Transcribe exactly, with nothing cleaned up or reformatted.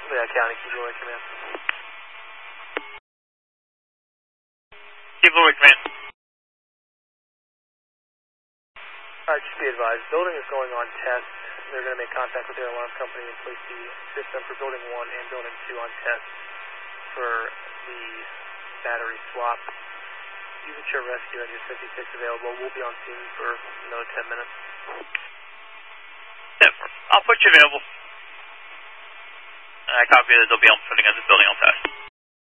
Yeah, County, Key Glory Command. Key Glory Command. Alright, just be advised, building is going on test. They're going to make contact with their alarm company and place the system for building one and building two on test for the battery swap. Use your rescue and your fifty-six available. We'll be on scene for another ten minutes. Yeah, I'll put you available. I copy that they'll be on putting us a building on test.